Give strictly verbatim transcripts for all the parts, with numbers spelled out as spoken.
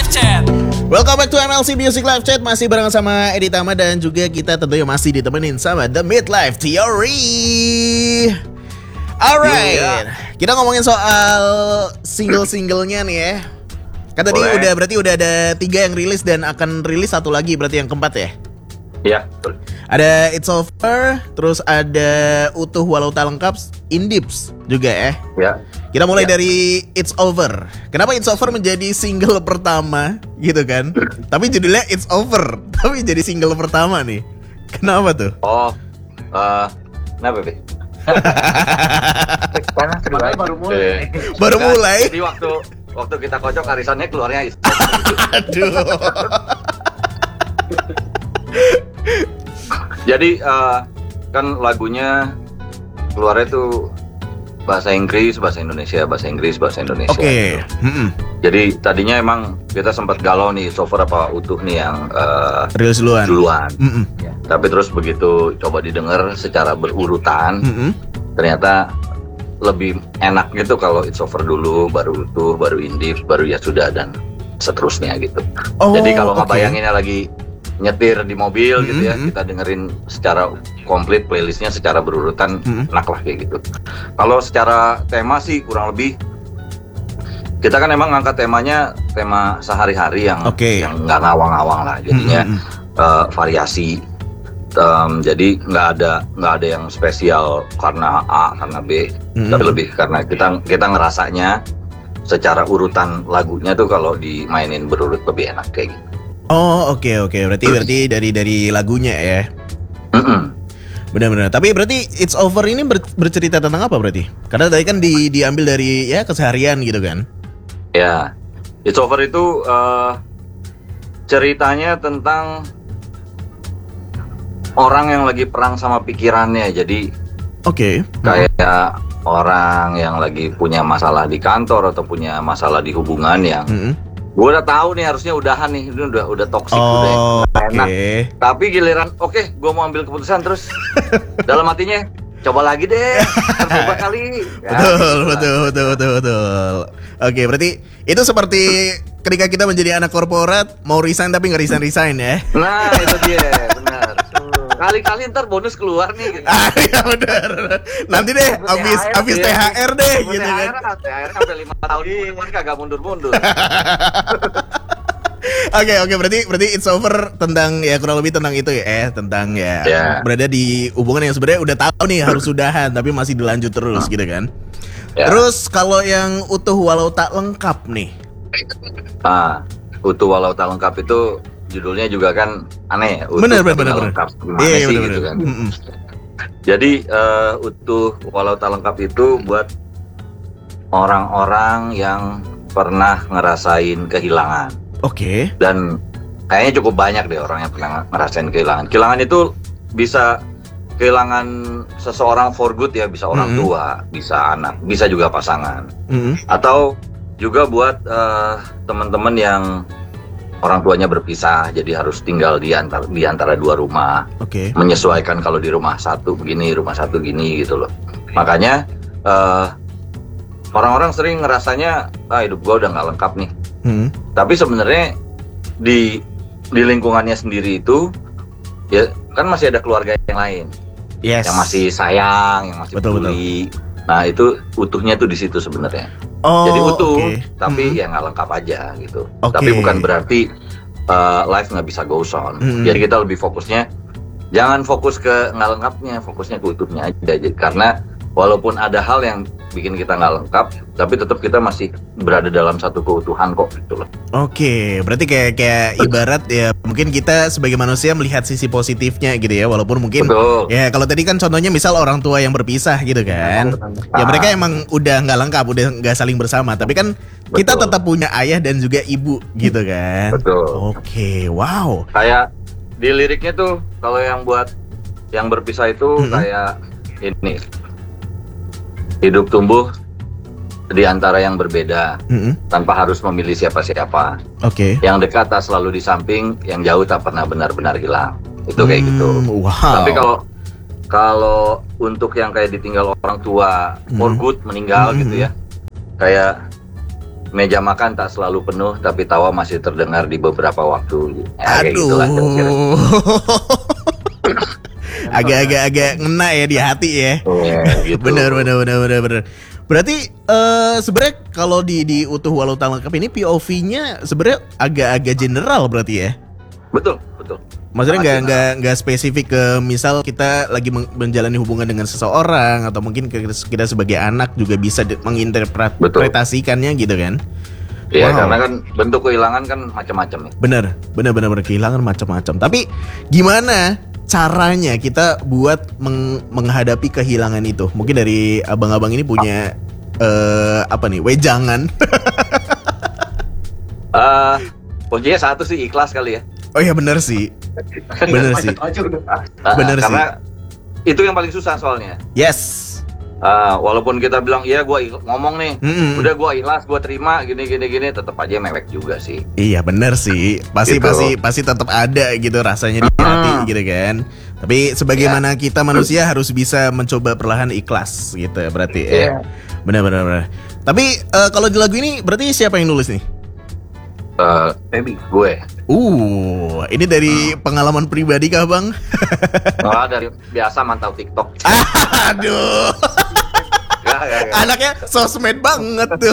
Chat. Welcome back to M L C Music Live Chat. Masih bareng sama Edi Tama dan juga kita tentunya masih ditemenin sama The Midlife Theory. Alright, yeah. Kita ngomongin soal single-singlenya nih ya. Kan tadi Boleh. udah berarti udah ada tiga yang rilis dan akan rilis satu lagi berarti yang keempat ya. Iya, betul. Ada It's Over, terus ada Utuh Walau Tak Lengkap, Indips juga ya. Ya. Kita mulai Ya. dari It's Over. Kenapa It's Over menjadi single pertama gitu kan? Tapi judulnya It's Over, tapi jadi single pertama nih. Kenapa tuh? Oh, uh, kenapa, Be? Karena keduanya baru mulai. Baru Nah, mulai. Jadi waktu waktu kita kocok arisannya keluarnya is- Aduh. Jadi uh, kan lagunya keluarnya tuh bahasa Inggris, bahasa Indonesia, bahasa Inggris, bahasa Indonesia. Oke. Mm-mm. Jadi tadinya emang kita sempat galau nih, It's Over apa Utuh nih yang uh, Rilis duluan. duluan. Mm-mm. Tapi terus begitu coba didengar secara berurutan, Mm-mm. ternyata lebih enak gitu kalau It's Over dulu, baru Utuh, baru Indips, baru Ya Sudah dan seterusnya gitu. Oh, Jadi kalau oke. ngebayanginnya lagi nyetir di mobil gitu ya, Mm-hmm. kita dengerin secara komplit playlistnya secara berurutan, Mm-hmm. enak lah kayak gitu. Kalau secara tema sih kurang lebih kita kan emang ngangkat temanya tema sehari-hari yang Oke. yang nggak ngawang-ngawang lah, jadinya Mm-hmm. eh, variasi. Um, jadi nggak ada nggak ada yang spesial karena A karena B, Mm-hmm. tapi lebih karena kita kita ngerasanya secara urutan lagunya tuh kalau dimainin berurut lebih enak kayak gitu. Oh, oke oke. Berarti berarti dari dari lagunya ya. Mm-mm. Benar-benar. Tapi berarti It's Over ini ber- bercerita tentang apa berarti? Karena tadi kan di, diambil dari ya keseharian gitu kan. Ya, It's Over itu uh, ceritanya tentang orang yang lagi perang sama pikirannya. Jadi Oke. kayak orang yang lagi punya masalah di kantor atau punya masalah di hubungan yang Mm-mm. gue udah tahu nih harusnya udahan nih, ini udah udah toksik, Oh, udah oke. enak. Tapi giliran, oke, gue mau ambil keputusan terus dalam hatinya coba lagi deh, coba kali. Ya, Betul, gitu lah. betul, betul, betul, betul. Oke, berarti itu seperti ketika kita menjadi anak korporat mau resign tapi nggak resign resign ya? Nah itu dia, benar. Kali-kali ntar bonus keluar nih. Gitu. Ah ya benar. Nanti deh, habis habis T H R deh, gitu kan? T H R sampai lima tahun kemudian kagak mundur-mundur. Oke oke berarti berarti It's Over tentang ya kurang lebih tentang itu ya, eh tentang ya Ya. berada di hubungan yang sebenarnya udah tahu nih harus sudahan tapi masih dilanjut terus gitu kan? Ya. Terus kalau yang Utuh Walau Tak Lengkap nih, Ah, Utuh Walau Tak Lengkap itu judulnya juga kan aneh ya. Utuh bener tapi bener bener tak bener. lengkap. Gimana Iya sih bener gitu bener. kan. Mm-mm. Jadi eh, Utuh Walau Tak Lengkap itu buat orang-orang yang pernah ngerasain kehilangan. Oke. Dan kayaknya cukup banyak deh orang yang pernah ngerasain kehilangan. Kehilangan itu bisa kehilangan seseorang for good ya, bisa orang Mm-hmm. tua, bisa anak, bisa juga pasangan. Mm-mm. Atau juga buat eh, teman-teman yang orang tuanya berpisah, jadi harus tinggal di antara di antara dua rumah, Oke. menyesuaikan kalau di rumah satu begini, rumah satu gini gitu loh. Makanya eh, orang-orang sering ngerasanya ah hidup gua udah nggak lengkap nih. Mm. Tapi sebenarnya di di lingkungannya sendiri itu ya kan masih ada keluarga yang lain Yes. yang masih sayang, yang masih Betul, peduli. Nah itu utuhnya tuh di situ sebenarnya. Oh, Jadi utuh, oke. tapi Mm-mm. ya nggak lengkap aja gitu. Oke. Tapi bukan berarti uh, life nggak bisa goes on. Mm-mm. Jadi kita lebih fokusnya jangan fokus ke nggak lengkapnya, fokusnya ke utuhnya aja. Jadi, karena walaupun ada hal yang bikin kita nggak lengkap, tapi tetap kita masih berada dalam satu keutuhan kok gitu loh. Oke, berarti kayak kayak ibarat ya mungkin kita sebagai manusia melihat sisi positifnya gitu ya, walaupun mungkin Betul. ya kalau tadi kan contohnya misal orang tua yang berpisah gitu kan, ya mereka emang udah nggak lengkap, udah nggak saling bersama, tapi kan kita Betul. tetap punya ayah dan juga ibu gitu kan. Betul. Oke, wow. Kayak di liriknya tuh kalau yang buat yang berpisah itu Mm-mm. kayak ini hidup tumbuh di antara yang berbeda Mm-mm. tanpa harus memilih siapa-siapa. Oke. Yang dekat tak selalu di samping, yang jauh tak pernah benar-benar hilang. Itu kayak gitu. Hmm, wow. Tapi kalau kalau untuk yang kayak ditinggal orang tua, for Hmm. good meninggal Hmm. gitu ya, kayak meja makan tak selalu penuh, tapi tawa masih terdengar di beberapa waktu. Ya, kayak Aduh. gitulah kira-kira. Agak-agak agak ngena ya di hati ya. Oh, gitu. Bener bener bener bener bener. Berarti eh sebenarnya kalau di di utuh walau tak lengkap ini P O V-nya sebenarnya agak-agak general berarti ya. Betul, betul. Maksudnya nggak Sangat nggak nggak spesifik ke misal kita lagi men- menjalani hubungan dengan seseorang atau mungkin ke- kita sebagai anak juga bisa de- menginterpretasikannya gitu kan? Iya, Wow. karena kan bentuk kehilangan kan macam-macam ya. Bener, bener bener bener kehilangan macam-macam. Tapi gimana caranya kita buat meng- menghadapi kehilangan itu? Mungkin dari abang-abang ini punya eh apa nih? Wejangan. Eh, kuncinya satu sih, ikhlas kali ya. Oh iya bener sih. Bener sih. Uh, Bener sih. karena itu yang paling susah soalnya. Yes. Uh, walaupun kita bilang iya gue ngomong nih, Mm-mm. udah gue ikhlas, gue terima gini gini gini, tetap aja mewek juga sih. Iya bener sih. Pasti Gitu. pasti pasti tetap ada gitu rasanya di hati gitu kan. Tapi sebagaimana kita manusia harus bisa mencoba perlahan ikhlas gitu berarti ya. Iya. Bener bener bener. Tapi eh, kalau di lagu ini berarti siapa yang nulis nih? Uh, maybe gue. Uh, ini dari pengalaman pribadi kah bang? Nah, dari biasa mantau TikTok. Aduh, Gak, gak, gak. anaknya sosmed banget tuh.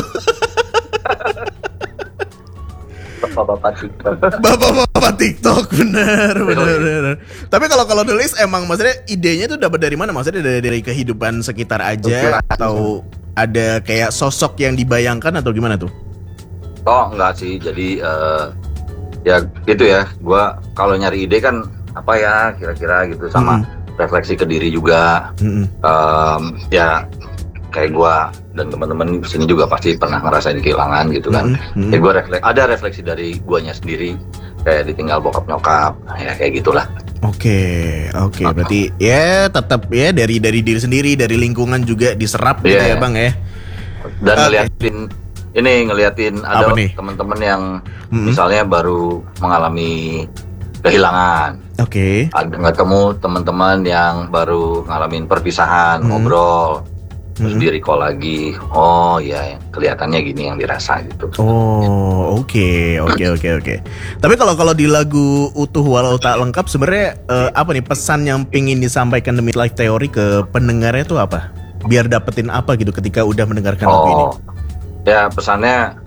Bapak-bapak TikTok. Bapak-bapak TikTok bener bener bener. Tapi kalau kalau nulis emang maksudnya idenya tuh dapat dari mana? Maksudnya dari dari kehidupan sekitar aja atau ada kayak sosok yang dibayangkan atau gimana tuh? Oh enggak sih, jadi eh, ya gitu ya. Gua kalau nyari ide kan apa ya kira-kira gitu sama refleksi ke diri juga. Mm-mm. Em, ya kayak gua dan teman-teman di sini juga pasti pernah ngerasain kehilangan gitu kan. Mm-mm. Ya gua refleks, ada refleksi dari guanya sendiri kayak ditinggal bokap nyokap, nah, ya kayak gitulah. Oke, oke. Berarti ya tetap ya dari dari diri sendiri, dari lingkungan juga diserap gitu Iya. ya bang ya. Dan Oke. ngeliatin ini ngeliatin ada Apa nih? teman-teman yang Mm-mm. misalnya baru mengalami kehilangan. Oke. Ada ketemu teman-teman yang baru ngalamin perpisahan, Hmm. ngobrol, terus Hmm. di recall lagi. Oh ya, kelihatannya gini yang dirasa gitu. Oh, oke, oke, oke, oke. Tapi kalau kalau di lagu utuh walau tak lengkap, sebenarnya eh, apa nih pesan yang pingin disampaikan The Midlife Theory ke pendengarnya tuh apa? Biar dapetin apa gitu ketika udah mendengarkan lagu ini? Oh, ya pesannya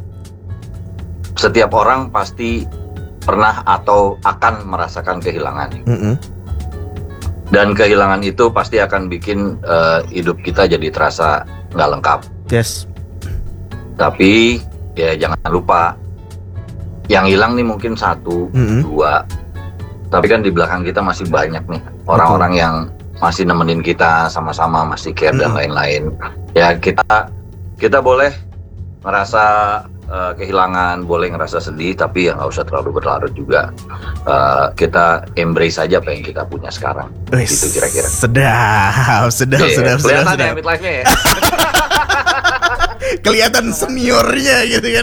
setiap orang pasti pernah atau akan merasakan kehilangan. Mm-mm. Dan kehilangan itu pasti akan bikin eh, hidup kita jadi terasa nggak lengkap. Yes. Tapi ya jangan lupa, yang hilang nih mungkin satu, Mm-mm. dua. Tapi kan di belakang kita masih banyak nih orang-orang yang masih nemenin kita sama-sama, masih care dan Mm-mm. lain-lain. Ya kita kita boleh ngerasa eh, kehilangan, boleh ngerasa sedih, tapi ya nggak usah terlalu berlarut juga. Eh, kita embrace aja apa yang kita punya sekarang. Wis, Gitu kira-kira. Sedap, sedap, Iya, sedap, sedap, kelihatan sedap. ya midlife-nya ya. Kelihatan seniornya gitu kan.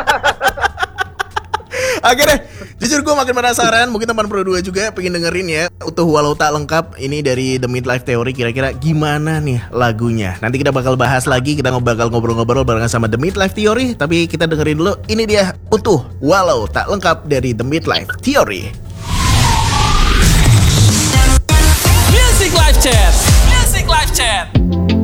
Oke deh, jujur gue makin penasaran. Mungkin teman Pro dua juga pengen dengerin ya utuh walau tak lengkap ini dari The Midlife Theory. Kira-kira gimana nih lagunya? Nanti kita bakal bahas lagi. Kita bakal ngobrol-ngobrol barengan sama The Midlife Theory. Tapi kita dengerin dulu. Ini dia utuh walau tak lengkap dari The Midlife Theory. Music Live Chat. Music Live Chat.